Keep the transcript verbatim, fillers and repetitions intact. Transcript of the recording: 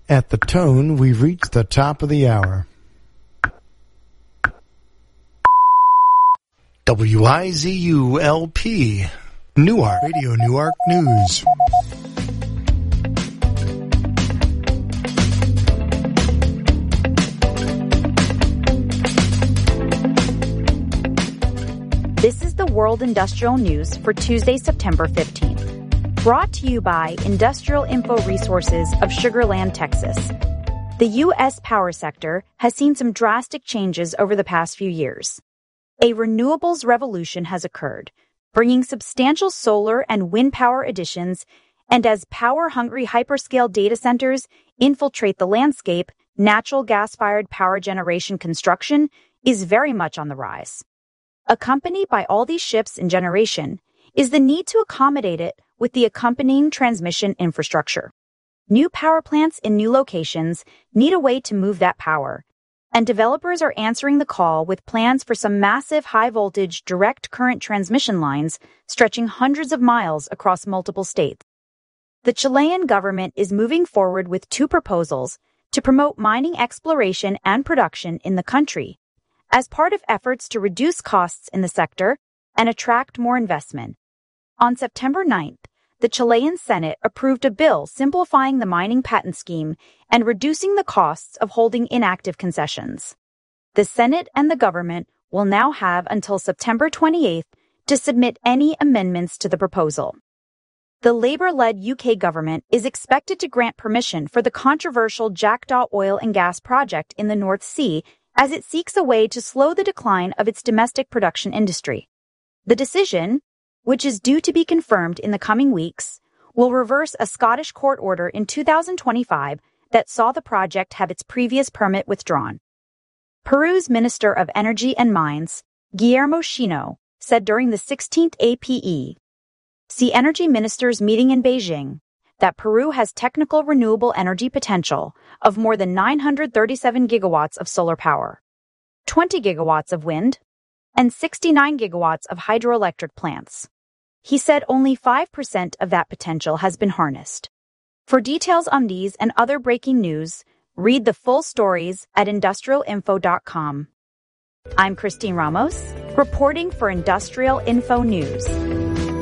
At the tone, we've reached the top of the hour. W I Z U L P, Newark, Radio Newark News. This is the World Industrial News for Tuesday, September fifteenth. Brought to you by Industrial Info Resources of Sugar Land, Texas. The U S power sector has seen some drastic changes over the past few years. A renewables revolution has occurred, bringing substantial solar and wind power additions, and as power-hungry hyperscale data centers infiltrate the landscape, natural gas-fired power generation construction is very much on the rise. Accompanied by all these shifts in generation is the need to accommodate it with the accompanying transmission infrastructure. New power plants in new locations need a way to move that power, and developers are answering the call with plans for some massive high-voltage direct current transmission lines stretching hundreds of miles across multiple states. The Chilean government is moving forward with two proposals to promote mining exploration and production in the country as part of efforts to reduce costs in the sector and attract more investment. On September ninth, the Chilean Senate approved a bill simplifying the mining patent scheme and reducing the costs of holding inactive concessions. The Senate and the government will now have until September twenty-eighth to submit any amendments to the proposal. The Labour-led U K government is expected to grant permission for the controversial Jackdaw oil and gas project in the North Sea as it seeks a way to slow the decline of its domestic production industry. The decision, which is due to be confirmed in the coming weeks, will reverse a Scottish court order in two thousand twenty-five that saw the project have its previous permit withdrawn. Peru's Minister of Energy and Mines, Guillermo Chino, said during the sixteenth A P E C Energy Ministers meeting in Beijing that Peru has technical renewable energy potential of more than nine hundred thirty-seven gigawatts of solar power, twenty gigawatts of wind, and sixty-nine gigawatts of hydroelectric plants. He said only five percent of that potential has been harnessed. For details on these and other breaking news, read the full stories at industrial info dot com. I'm Christine Ramos, reporting for Industrial Info News.